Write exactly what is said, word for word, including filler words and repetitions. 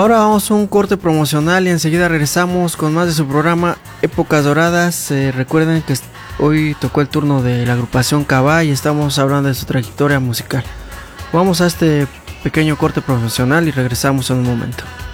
Ahora vamos a un corte promocional y enseguida regresamos con más de su programa Épocas Doradas. Eh, recuerden que hoy tocó el turno de la agrupación Cabá y estamos hablando de su trayectoria musical. Vamos a este pequeño corte promocional y regresamos en un momento.